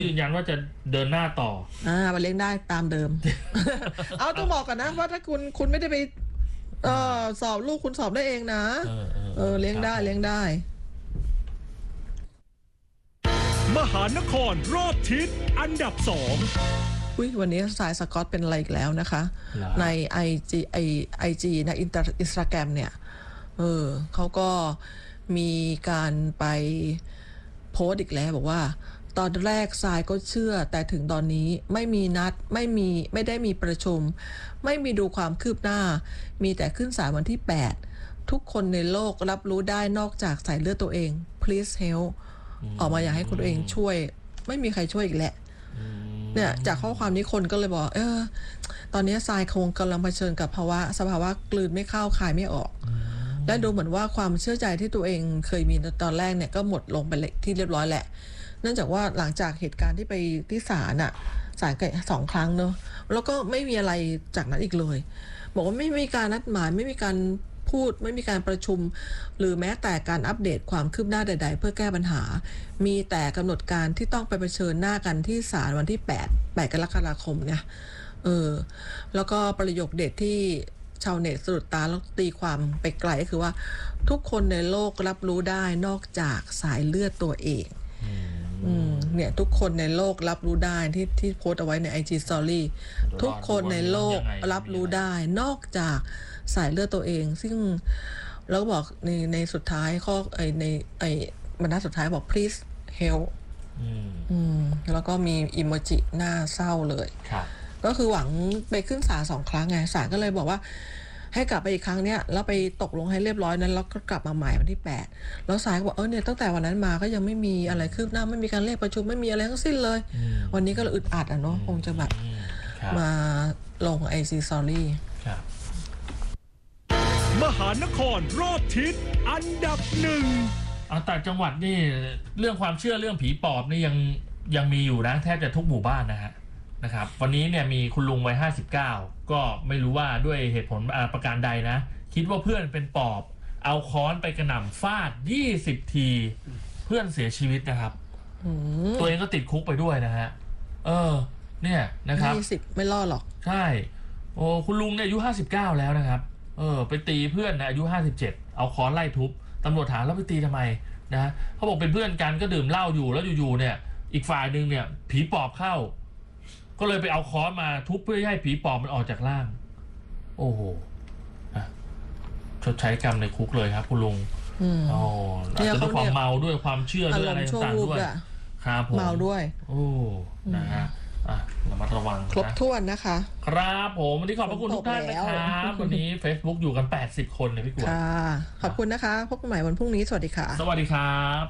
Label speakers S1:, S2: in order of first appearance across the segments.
S1: ยืนยันว่าจะเดินหน้าต่อ
S2: มันเลี้ยงได้ตามเดิม เอาต้องบอกกันนะว่าถ้าคุณไม่ได้ไปสอบลูกคุณสอบได้เองนะเลี้ยงได้
S3: มหานครรอบทิศอันดับ2
S2: วันนี้สายสกอตเป็นอะไรอีกแล้วนะคะใน IG นะอินสตาแกรมเนี่ยเขาก็มีการไปโพสต์อีกแล้วบอกว่าตอนแรกทรายก็เชื่อแต่ถึงตอนนี้ไม่มีนัดไม่ได้มีประชุมไม่มีดูความคืบหน้ามีแต่ขึ้นศาลวันที่8ทุกคนในโลกรับรู้ได้นอกจากสายเลือดตัวเอง please help ออกมาอยากให้คนตัวเองช่วยไม่มีใครช่วยอีกแหละเนี่ยจากข้อความนี้คนก็เลยบอกตอนนี้ทรายคงกำลังเผชิญกับสภาวะกลืนไม่เข้าคายไม่ออกและดูเหมือนว่าความเชื่อใจที่ตัวเองเคยมีตอนแรกเนี่ยก็หมดลงไปที่เรียบร้อยแหละเนื่องจากว่าหลังจากเหตุการณ์ที่ไปที่ศาล2 ครั้งเนอะแล้วก็ไม่มีอะไรจากนั้นอีกเลยบอกว่าไม่มีการนัดหมายไม่มีการพูดไม่มีการประชุมหรือแม้แต่การอัปเดตความคืบหน้าใดๆเพื่อแก้ปัญหามีแต่กำหนดการที่ต้องไปเผชิญหน้ากันที่ศาลวันที่8 กรกฎาคมเนี่ยแล้วก็ประโยคเด็ดที่ชาวเน็ตสะดุดตาแล้วตีความไปไกลก็คือว่าทุกคนในโลกรับรู้ได้นอกจากสายเลือดตัวเองเนี่ยทุกคนในโลกรับรู้ได้ที่โพสต์เอาไว้ใน IG Story ทุกคนในโลกรับรู้ได้นอกจากสายเลือดตัวเองซึ่งแล้วบอกในสุดท้ายข้อในบรรทัดสุดท้ายบอก please help แล้วก็มีอิโมจิหน้าเศร้าเลยก็คือหวังไปขึ้นศาล2 ครั้งไงศาลก็เลยบอกว่าให้กลับไปอีกครั้งเนี้ยแล้วไปตกลงให้เรียบร้อยนั้นแล้วก็กลับมาใหม่วันที่8แล้วศาลก็บอกเนี่ยตั้งแต่วันนั้นมาก็ยังไม่มีอะไรคืบหน้าไม่มีการเรียกประชุมไม่มีอะไรทั้งสิ้นเลยวันนี้ก็เลยอึดอัดเนาะคงจะแบบมาลง IG Story
S3: มหานครรอบทิศอันดับ1
S1: ต่างจังหวัดนี่เรื่องความเชื่อเรื่องผีปอบนี่ยังมีอยู่นะแทบจะทุกหมู่บ้านนะครับวันนี้เนี่ยมีคุณลุงวัย59ก็ไม่รู้ว่าด้วยเหตุผลประการใดนะคิดว่าเพื่อนเป็นปอบเอาค้อนไปกระหน่ำฟาด20 ทีเพื่อนเสียชีวิตนะครับตัวเองก็ติดคุกไปด้วยนะฮะเนี่ยนะครับ
S2: 20ไม่รอดหรอก
S1: ใช่คุณลุงเนี่ยอายุ59แล้วนะครับไปตีเพื่อนนะอายุ57เอาค้อนไล่ทุบตำรวจถามแล้วไปตีทำไมนะเขาบอกเป็นเพื่อนกันก็ดื่มเหล้าอยู่แล้วอยู่ๆเนี่ยอีกฝ่ายนึงเนี่ยผีปอบเข้าก็เลยไปเอาค้อนมาทุบเพื่อให้ผีปอบมันออกจากร่างโอ้โหชดใช้กรรมในคุกเลยครับคุณลุงอาจจะด้วยความเมาด้วยความเชื่อด้วยอะไรต่างๆด้วยครับผม
S2: เมาด้วย
S1: นะฮะระมัดระวัง
S2: ครบถ้วนนะคะ
S1: ครับผมวันนี้ขอบพระคุณทุกท่านนะครับวันนี้ Facebook อยู่กัน80 คนเลยพี่กุ๊ก
S2: ขอบคุณนะคะพบกันใหม่วันพรุ่งนี้สวัสดีค่ะ
S1: สวัสดีครับ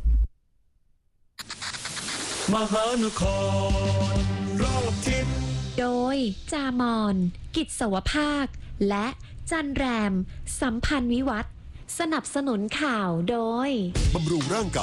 S3: มหานครรอบทิศ
S4: โดยจามอนกิจสวภาคและจันแรมสัมพันธ์วิวัฒน์สนับสนุนข่าวโดย
S5: บำรุงร่างกาย